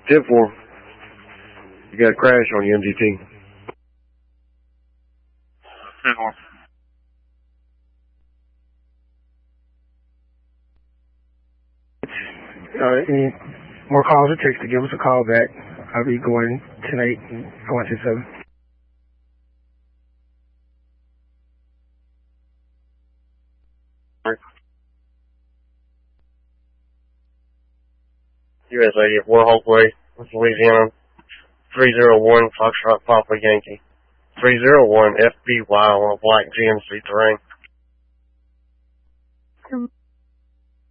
10-4. You got a crash on your MGT. 10-4. Any more calls or texts to give us a call back. I'll be going tonight and going to 7. US 80 at Warhawk Way, Louisiana. 301 Foxtrot Papa Yankee. 301 FBY on a black GMC terrain.